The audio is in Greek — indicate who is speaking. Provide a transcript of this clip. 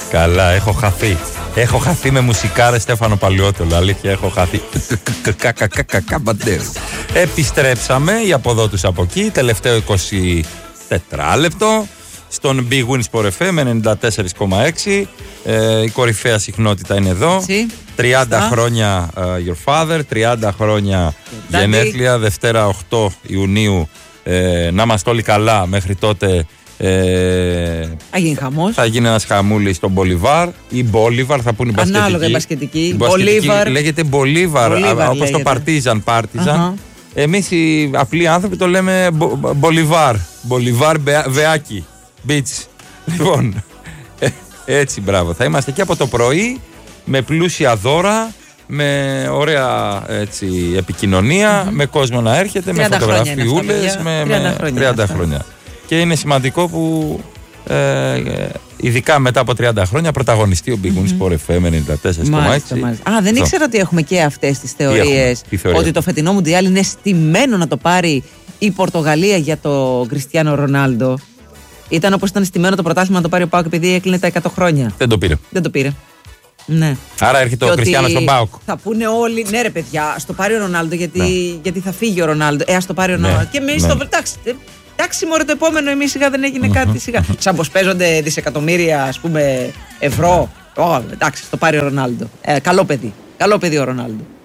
Speaker 1: Καλά, έχω χαθεί. Έχω χαθεί με μουσικάρες Στέφανο Παλαιότολο. Αλήθεια, έχω χαθεί. Επιστρέψαμε οι από εδώ τους από εκεί. Τελευταίο 24 λεπτό. Στον Big Win Sport FM 94,6. Η κορυφαία συχνότητα είναι εδώ. 30 χρόνια your father, 30 χρόνια γενέθλια, Δευτέρα 8 Ιουνίου. Να είμαστε όλοι καλά μέχρι τότε.
Speaker 2: Θα γίνει χαμός.
Speaker 1: Θα γίνει ένας χαμούλης στον Μπολιβάρ ή Μπόλιβαρ, θα πούνε οι μπασκετικοί.
Speaker 2: Ανάλογα η μπασκετική.
Speaker 1: Λέγεται Μπολίβαρ, όπως το Παρτίζαν. Εμείς οι απλοί άνθρωποι το λέμε Μπολιβάρ. Μπολιβάρ Βεάκι Beach. Λοιπόν, έτσι μπράβο. Θα είμαστε και από το πρωί με πλούσια δώρα, με ωραία έτσι, επικοινωνία, με κόσμο να έρχεται, με φωτογραφιούλες, με 30 χρόνια. Και είναι σημαντικό που ειδικά μετά από 30 χρόνια πρωταγωνιστεί ο Big Win Sport FM 94,6.
Speaker 2: Δεν ήξερα ότι έχουμε και αυτές τις θεωρίες. Ότι το φετινό Μουντιάλ είναι στημένο να το πάρει η Πορτογαλία για το Κριστιάνο Ρονάλντο. Ήταν όπως ήταν στημένο το πρωτάθλημα να το πάρει ο ΠΑΟΚ επειδή έκλεινε τα 100 χρόνια.
Speaker 1: Δεν το πήρε.
Speaker 2: Ναι.
Speaker 1: Άρα έρχεται ο Κριστιάνο στον ΠΑΟΚ.
Speaker 2: Θα πούνε όλοι, ναι ρε παιδιά, ας το πάρει ο Ρονάλντο γιατί θα φύγει ο Ρονάλντο. Ας το πάρει ο Ρονάλντο. Και εμείς το. Εντάξει, μωρέ, το επόμενο εμείς σιγά δεν έγινε κάτι σιγά. Σαν πως παίζονται δισεκατομμύρια ας πούμε ευρώ. Εντάξει, το πάρει ο Ρονάλντο. Καλό παιδί ο Ρονάλντο.